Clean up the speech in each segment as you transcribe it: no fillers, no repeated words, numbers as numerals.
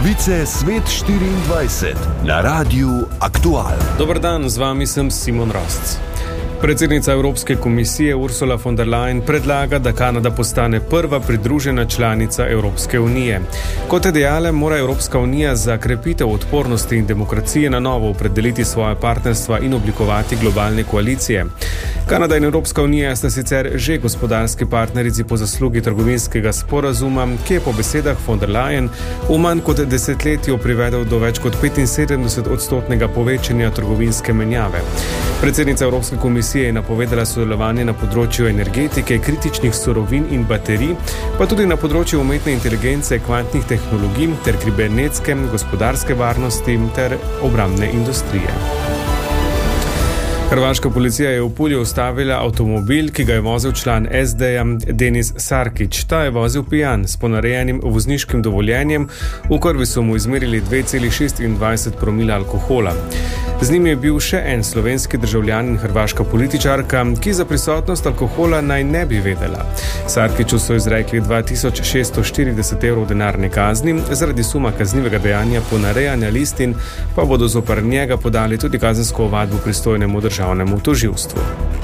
Novice Svet 24 na Radiu Aktual. Dober dan, z vami sem Simon Rosc. Predsednica Evropske komisije Ursula von der Leyen predlaga, da Kanada postane prva pridružena članica Evropske unije. Kot je dejala, mora Evropska unija za krepitev odpornosti in demokracije na novo opredeliti svoje partnerstva in oblikovati globalne koalicije. Kanada in Evropska unija sta sicer že gospodarski partnerici po zaslugi trgovinskega sporazuma, ki je po besedah von der Leyen v manj kot desetletju privedel do več kot 75% povečanja trgovinske menjave. Predsednica Evropske komisije je napovedala sodelovanje na področju energetike, kritičnih surovin in baterij, pa tudi na področju umetne inteligence, kvantnih tehnologij ter kibernetske, gospodarske varnosti ter obrambne industrije. Hrvaška policija je v Pulju ustavila avtomobil, ki ga je vozil član SD-ja Denis Sarkić. Ta je vozil pijan s ponarejenim vozniškim dovoljenjem, v krvi so mu izmerili 2,26 promila alkohola. Z njim je bil še en slovenski državljan in hrvaška političarka, ki za prisotnost alkohola naj ne bi vedela. Sarkiću so izrekli 2640 evrov denarne kazni, zaradi suma kaznivega dejanja ponarejanja listin pa bodo zoper njega podali tudi kazensko ovadbo pristojnemu državnemu tožilstvu.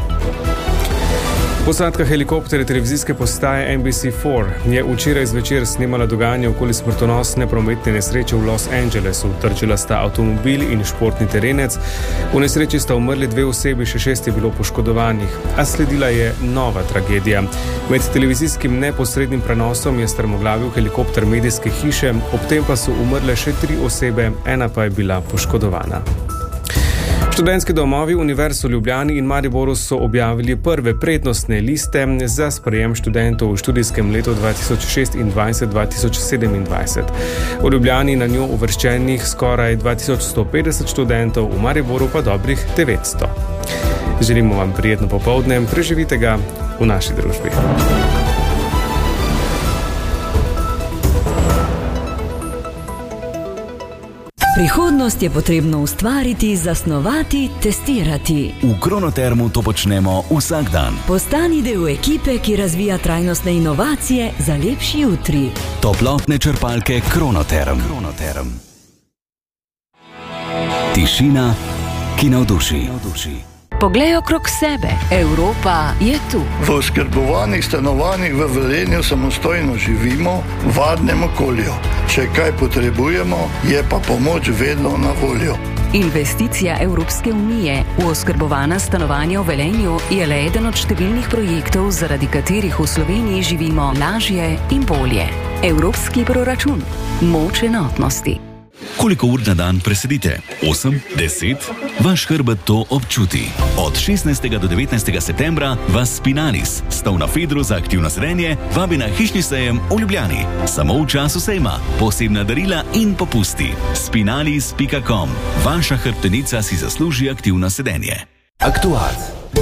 Posadka helikopterja televizijske postaje NBC4 je včeraj zvečer snemala dogajanje okoli smrtonosne prometne nesreče v Los Angelesu. Trčila sta avtomobil in športni terenec. V nesreči sta umrli 2 osebi, še 6 je bilo poškodovanih. A sledila je nova tragedija. Med televizijskim neposrednim prenosom je strmoglavil helikopter medijske hiše, ob tem pa so umrle še 3 osebe, ena pa je bila poškodovana. Študentski domovi Univerz v Ljubljani in Mariboru so objavili prve prednostne liste za sprejem študentov v študijskem letu 2026-2027. V Ljubljani na njo uvrščenih skoraj 2150 študentov, v Mariboru pa dobrih 900. Želimo vam prijetno popoldne, preživite ga v naši družbi. Prihodnost je potrebno ustvariti, zasnovati, testirati. V Kronotermu to počnemo vsak dan. Postani del ekipe, ki razvija trajnostne inovacije za lepši jutri. Toplotne črpalke Kronoterm. Tišina, ki navduši. Poglej okrog sebe. Evropa je tu. V oskrbovanih stanovanjih v Velenju samostojno živimo v varnem okolju. Če kaj potrebujemo, je pa pomoč vedno na voljo. Investicija Evropske unije v oskrbovana stanovanja v Velenju je le eden od številnih projektov, zaradi katerih v Sloveniji živimo lažje in bolje. Evropski proračun. Moč enotnosti. Koliko ur na dan presedite? 8, 10? Vaš hrbet to občuti. Od 16. do 19. septembra vas Spinalis, stavna Fedru za aktivno sedenje, vabi na hišni sejem v Ljubljani. Samo v času sejma, posebna darila in popusti. Spinalis.com. Vaša hrbtenica si zasluži aktivno sedenje. Aktual.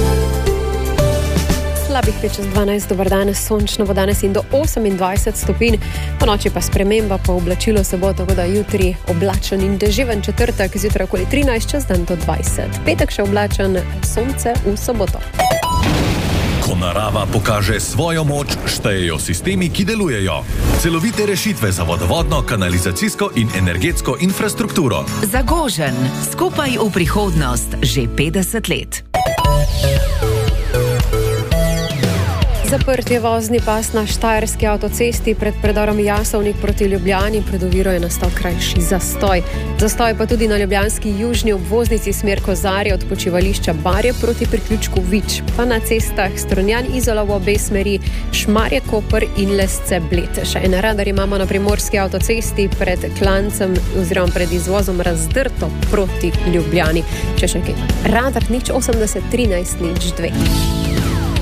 Slabih 5:12, dober dan, sončno bo danes in do 28 stopinj, po noči pa sprememba, po oblačilu se bo, tako da jutri oblačen in deževen četrtek, zjutraj okoli 13, čez dan do 20. Petek še oblačen, sonce v soboto. Ko narava pokaže svojo moč, štejejo sistemi, ki delujejo. Celovite rešitve za vodovodno, kanalizacijsko in energetsko infrastrukturo. Zagožen, skupaj v prihodnost, že 50 let. Zaprt je vozni pas na štajerski avtocesti pred predorom Jasovnik proti Ljubljani, pred oviro je nastal krajši zastoj. Zastoj pa tudi na ljubljanski južni obvoznici smer Kozarje od počivališča Barje proti priključku Vič, pa na cestah Strunjan Izola v obe smeri, Šmarje Koper in Lesce Bled. Še en radar imamo na primorski avtocesti pred klancem oziroma pred izvozom Razdrto proti Ljubljani. Če še kaj, radar 080 13 02.